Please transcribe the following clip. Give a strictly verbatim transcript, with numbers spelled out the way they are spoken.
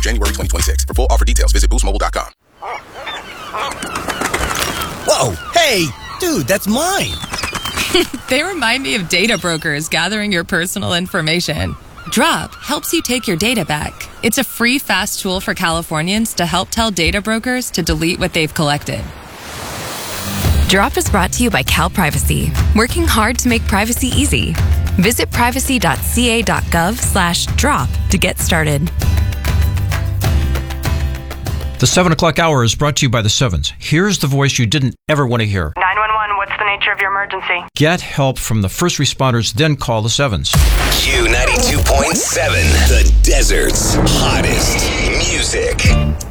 January twenty twenty-six. For full offer details, visit boost mobile dot com. Whoa, hey, dude, that's mine. They remind me of data brokers gathering your personal information. Drop helps you take your data back. It's a free, fast tool for Californians to help tell data brokers to delete what they've collected. Drop is brought to you by Cal Privacy, working hard to make privacy easy. Visit privacy.ca.gov slash drop to get started. The seven o'clock hour is brought to you by the Sevens. Here's the voice you didn't ever want to hear. nine one one, what's the nature of your emergency? Get help from the first responders, then call the Sevens. Q ninety-two point seven, the desert's hottest music.